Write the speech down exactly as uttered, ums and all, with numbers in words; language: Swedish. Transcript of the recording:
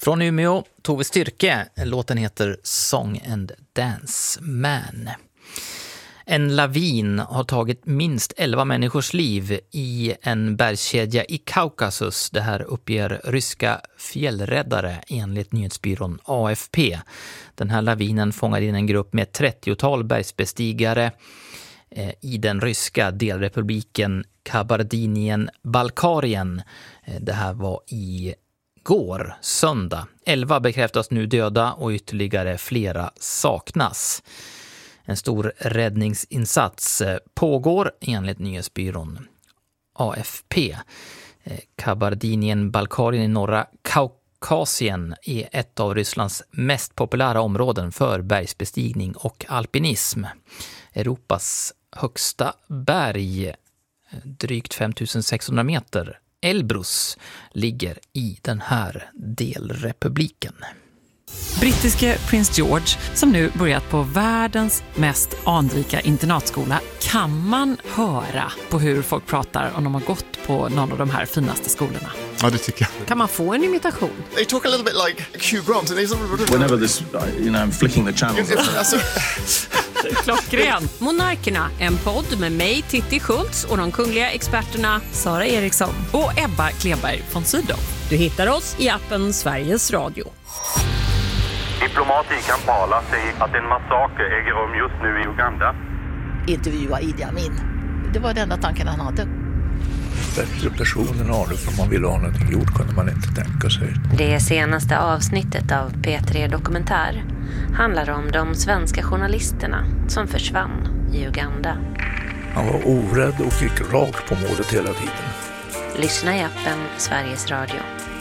Från Umeå, Tove Styrke. Låten heter Song and Dance Man. En lavin har tagit minst elva människors liv i en bergskedja i Kaukasus. Det här uppger ryska fjällräddare enligt nyhetsbyrån A F P. Den här lavinen fångade in en grupp med trettiotal bergsbestigare eh, i den ryska delrepubliken Kabardinien-Balkarien. Eh, det här var i går, söndag. Elva bekräftas nu döda och ytterligare flera saknas. En stor räddningsinsats pågår enligt nyhetsbyrån A F P. Kabardinien-Balkarien i norra Kaukasien är ett av Rysslands mest populära områden för bergsbestigning och alpinism. Europas högsta berg, drygt fem tusen sexhundra meter, Elbrus, ligger i den här delrepubliken. Brittiske prins George, som nu börjat på världens mest anrika internatskola, kan man höra på hur folk pratar om de har gått på någon av de här finaste skolorna. Ja, det tycker jag. Kan man få en imitation? They talk a little bit like Hugh Grant. And whenever this, you know, I'm flicking the channels. Klockren. Monarkerna, en podd med mig, Titti Schultz, och de kungliga experterna Sara Eriksson och Ebba Kleberg von Sydow. Du hittar oss i appen Sveriges Radio. Diplomater i Kampala säger att en massaker äger rum just nu i Uganda. Intervjua Idi Amin. Det var den enda tanken han hade. Bättre personen Arne, för man vill ha någonting gjort kunde man inte tänka sig. Det senaste avsnittet av P tre Dokumentär handlar om de svenska journalisterna som försvann i Uganda. Han var orädd och fick rakt på målet hela tiden. Lyssna i appen Sveriges Radio.